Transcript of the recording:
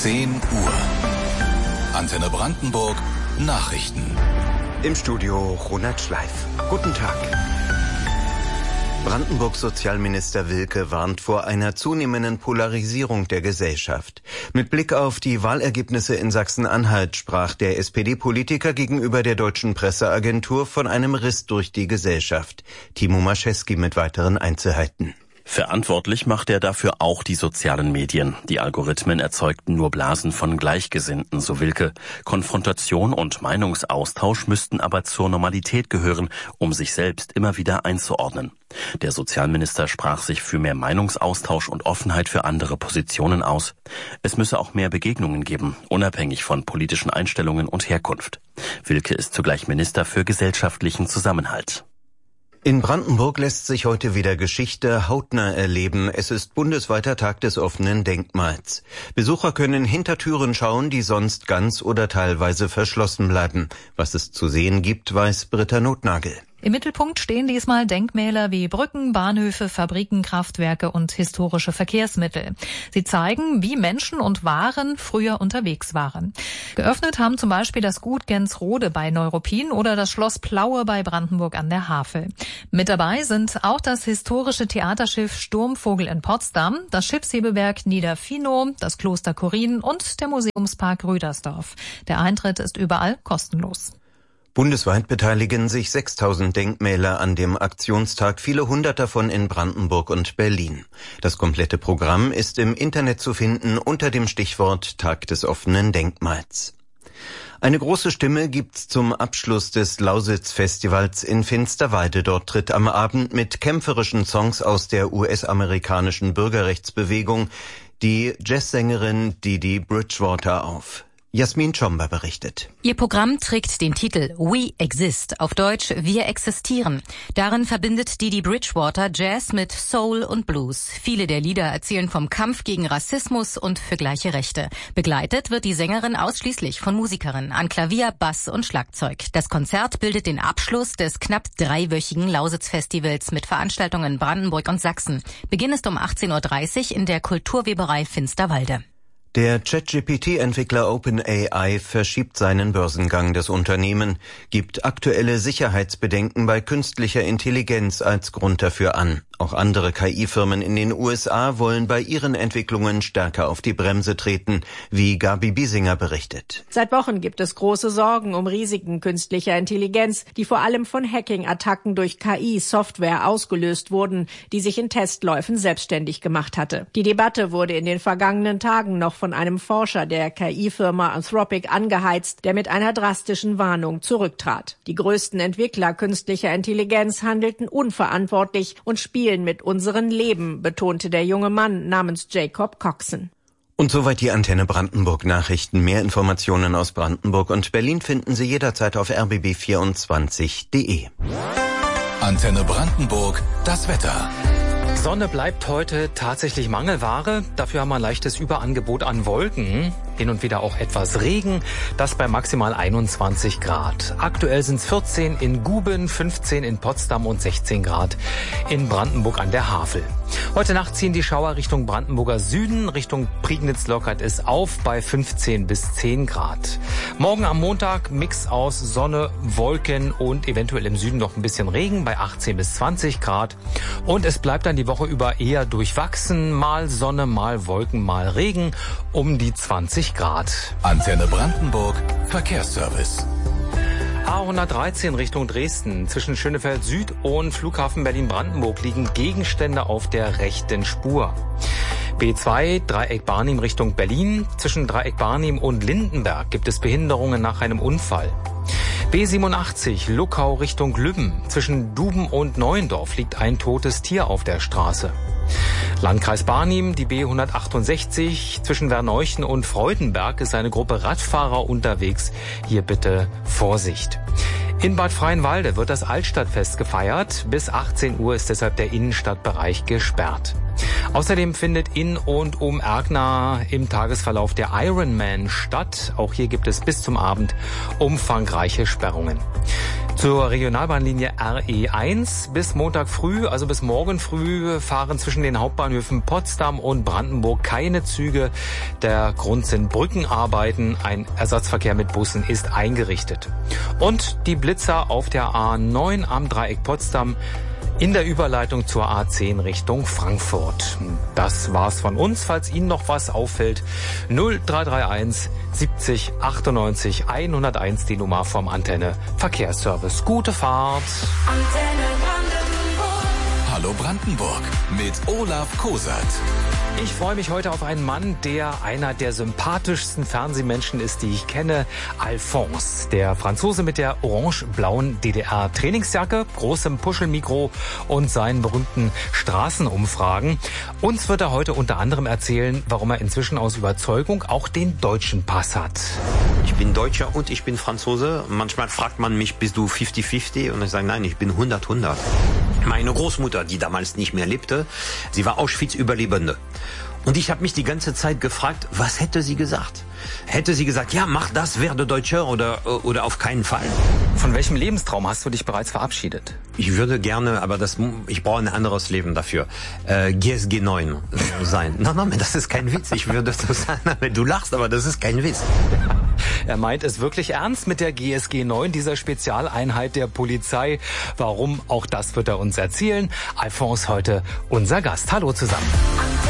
10 Uhr. Antenne Brandenburg Nachrichten. Im Studio Ronald Schleif. Guten Tag. Brandenburgs Sozialminister Wilke warnt vor einer zunehmenden Polarisierung der Gesellschaft. Mit Blick auf die Wahlergebnisse in Sachsen-Anhalt sprach der SPD-Politiker gegenüber der Deutschen Presseagentur von einem Riss durch die Gesellschaft. Timo Maschewski mit weiteren Einzelheiten. Verantwortlich macht er dafür auch die sozialen Medien. Die Algorithmen erzeugten nur Blasen von Gleichgesinnten, so Wilke. Konfrontation und Meinungsaustausch müssten aber zur Normalität gehören, um sich selbst immer wieder einzuordnen. Der Sozialminister sprach sich für mehr Meinungsaustausch und Offenheit für andere Positionen aus. Es müsse auch mehr Begegnungen geben, unabhängig von politischen Einstellungen und Herkunft. Wilke ist zugleich Minister für gesellschaftlichen Zusammenhalt. In Brandenburg lässt sich heute wieder Geschichte hautnah erleben. Es ist bundesweiter Tag des offenen Denkmals. Besucher können hinter Türen schauen, die sonst ganz oder teilweise verschlossen bleiben. Was es zu sehen gibt, weiß Britta Nothnagel. Im Mittelpunkt stehen diesmal Denkmäler wie Brücken, Bahnhöfe, Fabriken, Kraftwerke und historische Verkehrsmittel. Sie zeigen, wie Menschen und Waren früher unterwegs waren. Geöffnet haben zum Beispiel das Gut Gensrode bei Neuruppin oder das Schloss Plaue bei Brandenburg an der Havel. Mit dabei sind auch das historische Theaterschiff Sturmvogel in Potsdam, das Schiffshebewerk Niederfinow, das Kloster Korin und der Museumspark Rüdersdorf. Der Eintritt ist überall kostenlos. Bundesweit beteiligen sich 6000 Denkmäler an dem Aktionstag, viele hundert davon in Brandenburg und Berlin. Das komplette Programm ist im Internet zu finden unter dem Stichwort Tag des offenen Denkmals. Eine große Stimme gibt's zum Abschluss des Lausitz-Festivals in Finsterwalde. Dort tritt am Abend mit kämpferischen Songs aus der US-amerikanischen Bürgerrechtsbewegung die Jazzsängerin Didi Bridgewater auf. Jasmin Schomber berichtet. Ihr Programm trägt den Titel We Exist, auf Deutsch Wir existieren. Darin verbindet Didi Bridgewater Jazz mit Soul und Blues. Viele der Lieder erzählen vom Kampf gegen Rassismus und für gleiche Rechte. Begleitet wird die Sängerin ausschließlich von Musikerinnen an Klavier, Bass und Schlagzeug. Das Konzert bildet den Abschluss des knapp dreiwöchigen Lausitz-Festivals mit Veranstaltungen in Brandenburg und Sachsen. Beginn ist um 18.30 Uhr in der Kulturweberei Finsterwalde. Der ChatGPT-Entwickler OpenAI verschiebt seinen Börsengang. Das Unternehmen gibt aktuelle Sicherheitsbedenken bei künstlicher Intelligenz als Grund dafür an. Auch andere KI-Firmen in den USA wollen bei ihren Entwicklungen stärker auf die Bremse treten, wie Gabi Biesinger berichtet. Seit Wochen gibt es große Sorgen um Risiken künstlicher Intelligenz, die vor allem von Hacking-Attacken durch KI-Software ausgelöst wurden, die sich in Testläufen selbstständig gemacht hatte. Die Debatte wurde in den vergangenen Tagen noch von einem Forscher der KI-Firma Anthropic angeheizt, der mit einer drastischen Warnung zurücktrat. Die größten Entwickler künstlicher Intelligenz handelten unverantwortlich und spielen mit unserem Leben, betonte der junge Mann namens Jacob Coxon. Und soweit die Antenne Brandenburg Nachrichten. Mehr Informationen aus Brandenburg und Berlin finden Sie jederzeit auf rbb24.de. Antenne Brandenburg, das Wetter. Sonne bleibt heute tatsächlich Mangelware. Dafür haben wir ein leichtes Überangebot an Wolken. Hin und wieder auch etwas Regen. Das bei maximal 21 Grad. Aktuell sind es 14 in Guben, 15 in Potsdam und 16 Grad in Brandenburg an der Havel. Heute Nacht ziehen die Schauer Richtung Brandenburger Süden. Richtung Prignitz lockert es auf bei 15 bis 10 Grad. Morgen am Montag Mix aus Sonne, Wolken und eventuell im Süden noch ein bisschen Regen bei 18 bis 20 Grad. Und es bleibt dann die Woche über eher durchwachsen. Mal Sonne, mal Wolken, mal Regen um die 20 Grad. Antenne Brandenburg, Verkehrsservice. A113 Richtung Dresden. Zwischen Schönefeld Süd und Flughafen Berlin-Brandenburg liegen Gegenstände auf der rechten Spur. B2 Dreieck Barnim Richtung Berlin. Zwischen Dreieck Barnim und Lindenberg gibt es Behinderungen nach einem Unfall. B87 Luckau Richtung Lübben. Zwischen Duben und Neuendorf liegt ein totes Tier auf der Straße. Landkreis Barnim, die B168, zwischen Werneuchen und Freudenberg ist eine Gruppe Radfahrer unterwegs. Hier bitte Vorsicht. In Bad Freienwalde wird das Altstadtfest gefeiert. Bis 18 Uhr ist deshalb der Innenstadtbereich gesperrt. Außerdem findet in und um Erkner im Tagesverlauf der Ironman statt. Auch hier gibt es bis zum Abend umfangreiche Sperrungen. Zur Regionalbahnlinie RE1 bis Montag früh, also bis morgen früh, fahren zwischen den Hauptbahnhöfen Potsdam und Brandenburg keine Züge. Der Grund sind Brückenarbeiten. Ein Ersatzverkehr mit Bussen ist eingerichtet. Und die Blitzer auf der A9 am Dreieck Potsdam in der Überleitung zur A10 Richtung Frankfurt. Das war's von uns. Falls Ihnen noch was auffällt, 0331 70 98 101 die Nummer vom Antenne Verkehrsservice. Gute Fahrt. Antenne Brandenburg. Hallo Brandenburg mit Olaf Kosert. Ich freue mich heute auf einen Mann, der einer der sympathischsten Fernsehmenschen ist, die ich kenne. Alphonse, der Franzose mit der orange-blauen DDR-Trainingsjacke, großem Puschelmikro und seinen berühmten Straßenumfragen. Uns wird er heute unter anderem erzählen, warum er inzwischen aus Überzeugung auch den deutschen Pass hat. Ich bin Deutscher und ich bin Franzose. Manchmal fragt man mich, bist du 50-50? Und ich sage, nein, ich bin 100-100. Meine Großmutter, die damals nicht mehr lebte, sie war Auschwitz-Überlebende. Und ich habe mich die ganze Zeit gefragt, was hätte sie gesagt? Hätte sie gesagt, ja, mach das, werde Deutscher oder auf keinen Fall? Von welchem Lebenstraum hast du dich bereits verabschiedet? Ich würde gerne, aber ich brauche ein anderes Leben dafür. GSG 9 sein. Nein, das ist kein Witz. Ich würde so sagen, du lachst, aber das ist kein Witz. Er meint es wirklich ernst mit der GSG 9, dieser Spezialeinheit der Polizei. Warum? Auch das wird er uns erzählen. Alphonse heute unser Gast. Hallo zusammen.